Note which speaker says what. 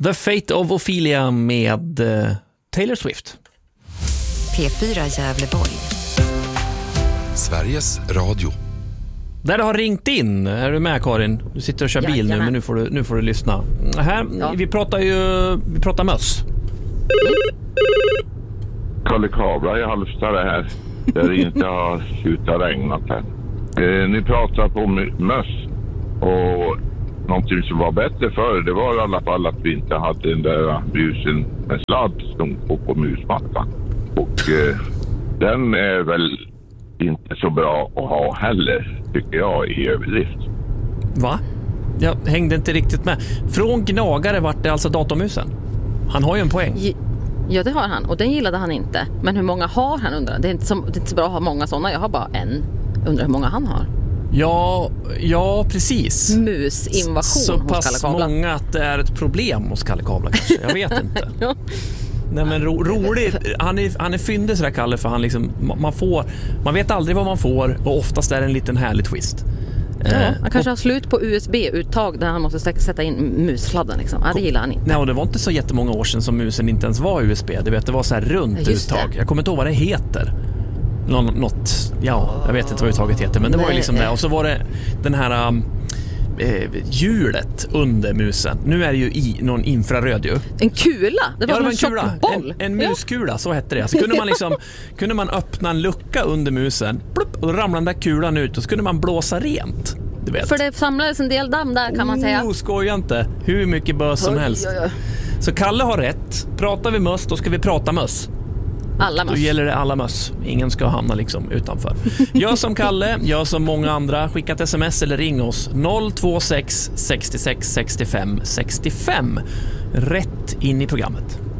Speaker 1: The Fate of Ophelia med Taylor Swift.
Speaker 2: P4 Gävleborg.
Speaker 3: Sveriges Radio.
Speaker 1: Där har ringt in. Är du med, Karin? Du sitter och kör bil nu, men nu får du lyssna. Här, ja. Vi pratar möss.
Speaker 4: Kalle Kabla i Halmstad det här. Där det inte har slutat regnat här. Ni pratar på möss. Och någonting som var bättre förr, det var i alla fall att vi inte hade den där musen med sladd som på musmattan. Och den är väl inte så bra att ha heller, tycker jag, i överdrift.
Speaker 1: Va? Jag hängde inte riktigt med. Från gnagare vart det alltså datormusen. Han har ju en poäng.
Speaker 5: Ja, det har han. Och den gillade han inte. Men hur många har han, undrar? Det är inte så bra att ha många sådana. Jag har bara en. Undrar hur många han har.
Speaker 1: Ja, precis.
Speaker 5: Musinvasion
Speaker 1: så
Speaker 5: hos
Speaker 1: pass
Speaker 5: Kalle Kabla.
Speaker 1: Många att det är ett problem hos Kalle Kabla kanske. Jag vet inte.
Speaker 5: Ja.
Speaker 1: Nej, men roligt. Han är fyndig sådär, Kalle, för han liksom, man vet aldrig vad man får, och oftast är det en liten härlig twist.
Speaker 5: Ja, han kanske har slut på USB-uttag där han måste sätta in mussladden liksom. Ja, det gillar han inte.
Speaker 1: Nej, och det var inte så jättemånga år sedan som musen inte ens var USB. Det var så här runt uttag. Jag kommer inte ihåg vad det heter. Jag vet inte vad uttaget heter, men det var ju liksom det. Och så var det den här hjulet under musen. Nu är det ju i någon infraröd ju.
Speaker 5: En kula? Det var en kula.
Speaker 1: En muskula, så hette det. Så kunde man öppna en lucka under musen, plupp, och då ramlade den där kulan ut, och så kunde man blåsa rent. Du vet.
Speaker 5: För det samlades en del damm där, kan man säga.
Speaker 1: Skoja inte. Hur mycket bös som helst. Så Kalle har rätt. Pratar vi möss, då ska vi prata möss.
Speaker 5: Alla möss.
Speaker 1: Då gäller det alla möss. Ingen ska hamna liksom utanför. Jag som Kalle, jag som många andra, skicka ett sms eller ring oss 026 66 65 65. Rätt in i programmet.